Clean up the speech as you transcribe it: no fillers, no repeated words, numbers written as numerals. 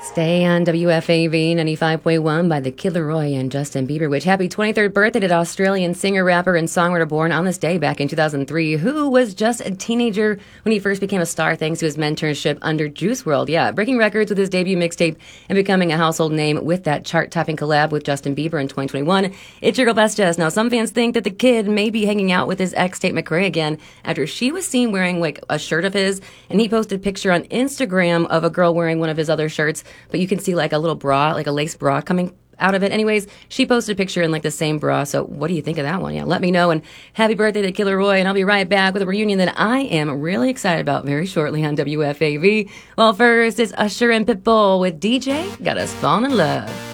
Stay on WFAV 95.1 by the Kid Laroi and Justin Bieber, which happy 23rd birthday to Australian singer, rapper, and songwriter born on this day back in 2003, who was just a teenager when he first became a star thanks to his mentorship under Juice WRLD. Yeah, breaking records with his debut mixtape and becoming a household name with that chart-topping collab with Justin Bieber in 2021. It's your girl Best Jess. Now, some fans think that the kid may be hanging out with his ex, Tate McRae, again after she was seen wearing like a shirt of his, and he posted a picture on Instagram of a girl wearing one of his other shirts, but you can see like a little bra, like a lace bra coming out of it. Anyways, she posted a picture in like the same bra. So what do you think of that one? Yeah, let me know. And happy birthday to Kid Laroi. And I'll be right back with a reunion that I am really excited about very shortly on WFAV. Well, first, it's Usher and Pitbull with DJ Got Us Falling in Love.